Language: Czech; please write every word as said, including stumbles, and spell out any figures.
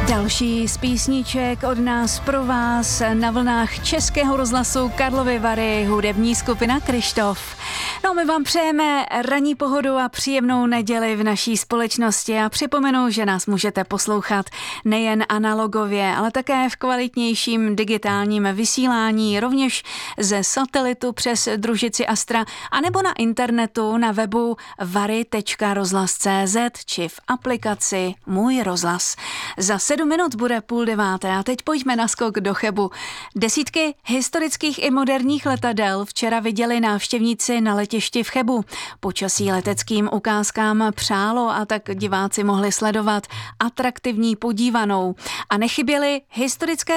Další z písniček od nás pro vás na vlnách Českého rozhlasu Karlovy Vary, hudební skupina Kryštof. No, my vám přejeme ranní pohodu a příjemnou neděli v naší společnosti a připomenu, že nás můžete poslouchat nejen analogově, ale také v kvalitnějším digitálním vysílání, rovněž ze satelitu přes družici Astra, anebo na internetu na webu vary tečka rozhlas tečka cé zet či v aplikaci Můj rozhlas. Za sedm minut bude půl deváté a teď pojďme na skok do Chebu. Desítky historických i moderních letadel včera viděli návštěvníci na letišti v Chebu. Počasí leteckým ukázkám přálo a tak diváci mohli sledovat atraktivní podívanou. A nechyběly historické